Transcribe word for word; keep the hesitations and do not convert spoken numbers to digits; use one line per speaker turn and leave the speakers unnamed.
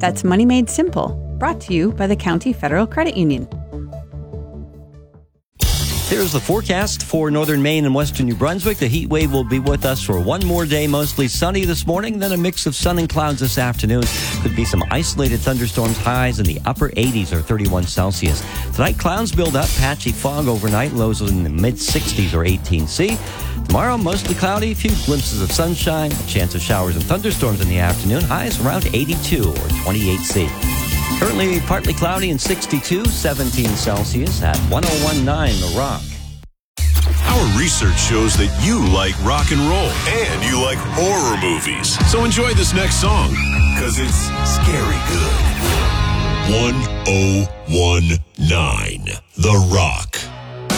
That's Money Made Simple, brought to you by the County Federal Credit Union.
Here's the forecast for northern Maine and western New Brunswick. The heat wave will be with us for one more day, mostly sunny this morning, then a mix of sun and clouds this afternoon. Could be some isolated thunderstorms, highs in the upper eighties or thirty-one Celsius. Tonight, clouds build up, patchy fog overnight, lows in the mid-sixties or eighteen C. Tomorrow, mostly cloudy, a few glimpses of sunshine, a chance of showers and thunderstorms in the afternoon, highs around eighty-two or twenty-eight C. Currently partly cloudy and sixty-two, seventeen Celsius at one oh one point nine The Rock.
Our research shows that you like rock and roll and you like horror movies. So enjoy this next song, because it's scary good. one oh one point nine The Rock.